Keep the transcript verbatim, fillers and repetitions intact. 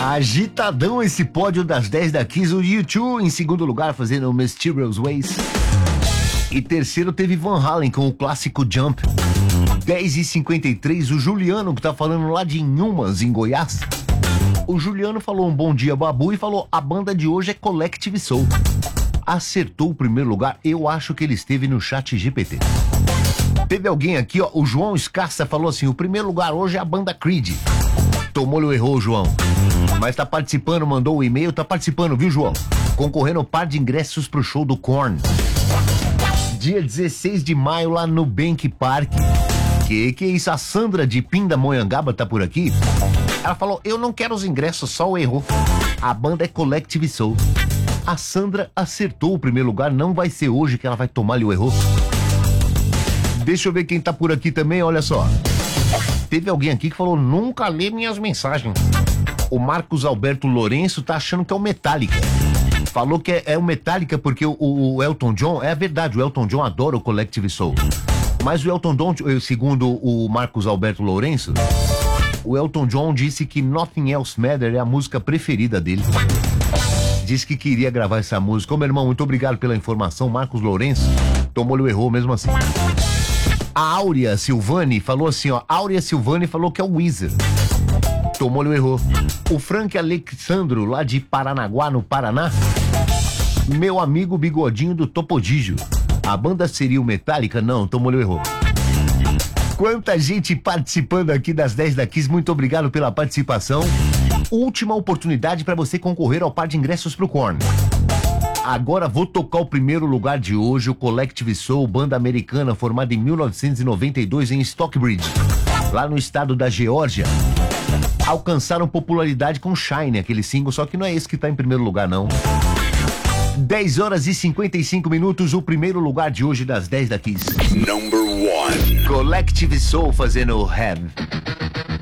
Agitadão esse pódio das dez da Kiss. O U dois em segundo lugar fazendo Mysterious Ways. E terceiro teve Van Halen com o clássico Jump. dez e cinquenta e três, o Juliano, que tá falando lá de Inhumas, em Goiás. O Juliano falou um bom dia, Babu, e falou: a banda de hoje é Collective Soul. Acertou o primeiro lugar, eu acho que ele esteve no chat G P T. Teve alguém aqui, ó, o João Escassa falou assim: o primeiro lugar hoje é a banda Creed. Tomou-lhe o erro, João. Mas tá participando, mandou o e-mail, tá participando, viu, João? Concorrendo ao par de ingressos pro show do Korn. Dia dezesseis de maio lá no Bank Park. Que que é isso? A Sandra de Pindamonhangaba tá por aqui. Ela falou: eu não quero os ingressos, só o erro. A banda é Collective Soul. A Sandra acertou o primeiro lugar, não vai ser hoje que ela vai tomar-lhe o erro. Deixa eu ver quem tá por aqui também, olha só. Teve alguém aqui que falou: nunca lê minhas mensagens. O Marcos Alberto Lourenço tá achando que é o Metallica. Falou que é, é o Metallica porque o, o Elton John, é verdade, o Elton John adora o Collective Soul. Mas o Elton John, segundo o Marcos Alberto Lourenço, o Elton John disse que Nothing Else Matters é a música preferida dele. Disse que queria gravar essa música. Ô, meu irmão, muito obrigado pela informação, Marcos Lourenço. Tomou-lhe o erro mesmo assim. A Áurea Silvani falou assim, ó, Áurea Silvani falou que é o Weezer. Tomou-lhe o erro. O Frank Alexandro, lá de Paranaguá, no Paraná. Meu amigo Bigodinho do Topodígio. A banda seria o Metallica? Não, tomou-lhe o erro. Quanta gente participando aqui das dez da Kiss, muito obrigado pela participação. Última oportunidade para você concorrer ao par de ingressos pro Korn. Agora vou tocar o primeiro lugar de hoje, o Collective Soul, banda americana formada em mil novecentos e noventa e dois em Stockbridge, lá no estado da Geórgia. Alcançaram popularidade com Shine, aquele single, só que não é esse que tá em primeiro lugar, não. dez horas e cinquenta e cinco minutos, o primeiro lugar de hoje das dez da Kiss. Number one. Collective Soul fazendo Have.